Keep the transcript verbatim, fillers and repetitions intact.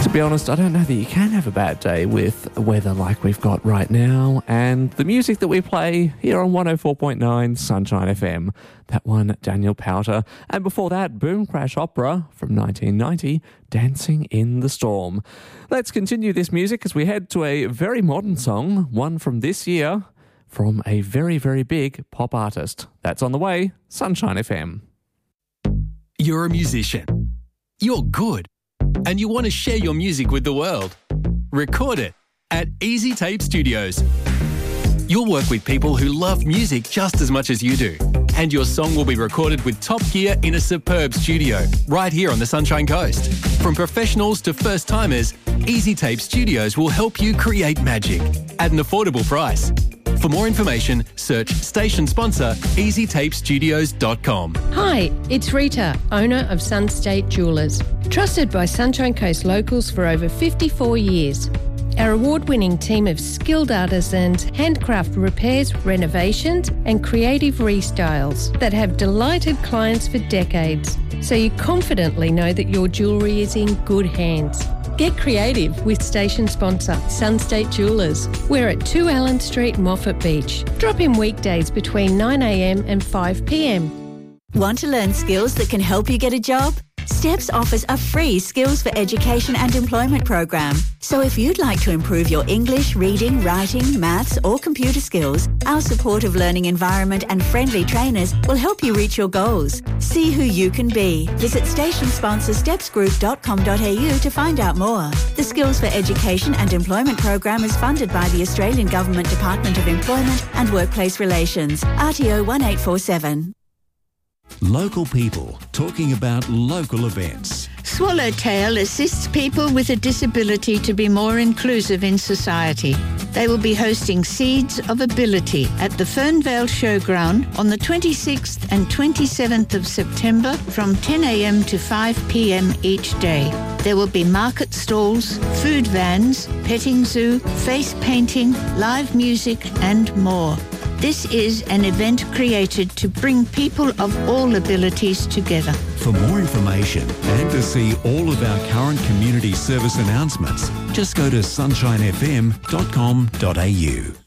To be honest, I don't know that you can have a bad day with weather like we've got right now, and the music that we play here on one oh four point nine Sunshine F M. That one, Daniel Powter. And before that, Boom Crash Opera from nineteen ninety, Dancing in the Storm. Let's continue this music as we head to a very modern song, one from this year, from a very, very big pop artist. That's on the way, Sunshine F M. You're a musician. You're good. And you want to share your music with the world. Record it at Easy Tape Studios. You'll work with people who love music just as much as you do. And your song will be recorded with top gear in a superb studio right here on the Sunshine Coast. From professionals to first-timers, Easy Tape Studios will help you create magic at an affordable price. For more information, search station sponsor easy tape studios dot com. Hi, it's Rita, owner of Sunstate Jewellers. Trusted by Sunshine Coast locals for over fifty-four years. Our award-winning team of skilled artisans handcraft repairs, renovations and creative restyles that have delighted clients for decades. So you confidently know that your jewellery is in good hands. Get creative with station sponsor Sunstate Jewellers. We're at two Allen Street, Moffat Beach. Drop in weekdays between nine a m and five p m. Want to learn skills that can help you get a job? STEPS offers a free Skills for Education and Employment program. So if you'd like to improve your English, reading, writing, maths or computer skills, our supportive learning environment and friendly trainers will help you reach your goals. See who you can be. Visit station sponsor steps group dot com dot a u to find out more. The Skills for Education and Employment program is funded by the Australian Government Department of Employment and Workplace Relations, R T O one eight four seven. Local people talking about local events. Swallowtail assists people with a disability to be more inclusive in society. They will be hosting Seeds of Ability at the Fernvale Showground on the twenty-sixth and twenty-seventh of September from ten a m to five p m each day. There will be market stalls, food vans, petting zoo, face painting, live music and more. This is an event created to bring people of all abilities together. For more information and to see all of our current community service announcements, just go to sunshine f m dot com dot a u.